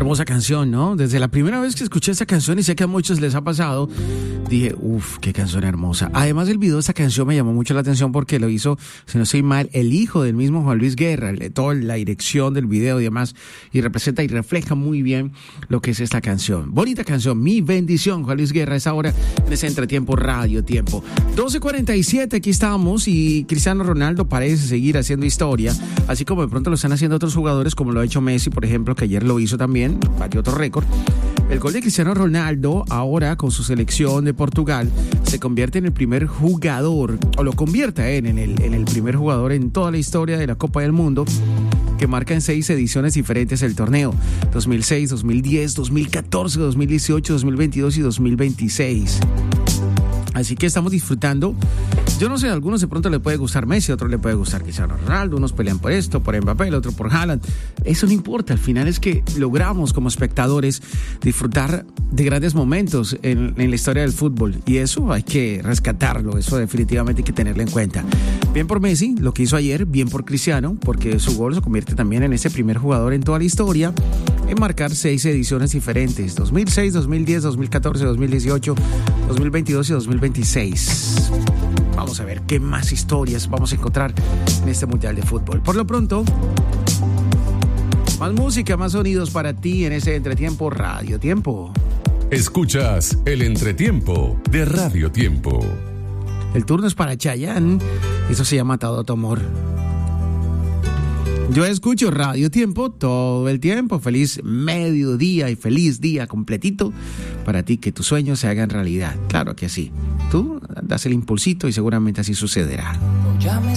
Hermosa canción, ¿no? Desde la primera vez que escuché esta canción, y sé que a muchos les ha pasado, dije, qué canción hermosa. Además, el video de esta canción me llamó mucho la atención porque lo hizo, si no estoy mal, el hijo del mismo Juan Luis Guerra, toda la dirección del video y demás, y representa y refleja muy bien lo que es esta canción. Bonita canción, Mi Bendición, Juan Luis Guerra, es ahora en ese entretiempo, Radio Tiempo. 12:47, aquí estamos, y Cristiano Ronaldo parece seguir haciendo historia, así como de pronto lo están haciendo otros jugadores, como lo ha hecho Messi, por ejemplo, que ayer lo hizo también, batió otro récord. El gol de Cristiano Ronaldo, ahora con su selección de Portugal, se convierte en el primer jugador, o lo convierte en el primer jugador en toda la historia de la Copa del Mundo, que marca en 6 ediciones diferentes el torneo: 2006, 2010, 2014, 2018, 2022 y 2026. Así que estamos disfrutando. Yo no sé, a algunos de pronto le puede gustar Messi, a otros le puede gustar Cristiano Ronaldo, unos pelean por esto, por Mbappé, el otro por Haaland. Eso no importa, al final es que logramos como espectadores disfrutar de grandes momentos en la historia del fútbol, y eso hay que rescatarlo, eso definitivamente hay que tenerlo en cuenta. Bien por Messi, lo que hizo ayer, bien por Cristiano, porque su gol se convierte también en ese primer jugador en toda la historia en marcar 6 ediciones diferentes: 2006, 2010, 2014, 2018, 2022 y 2026. Vamos a ver qué más historias vamos a encontrar en este Mundial de Fútbol. Por lo pronto, más música, más sonidos para ti en ese entretiempo, Radio Tiempo. Escuchas el entretiempo de Radio Tiempo. El turno es para Chayanne. Eso se llama Todo tu amor. Yo escucho Radio Tiempo todo el tiempo. Feliz mediodía y feliz día completito para ti, que tus sueños se hagan realidad. Claro que sí. Tú das el impulsito y seguramente así sucederá.